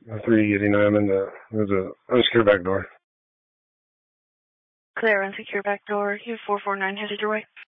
389. I'm in there's a unsecure back door. Clear, unsecure back door. U449 headed your way.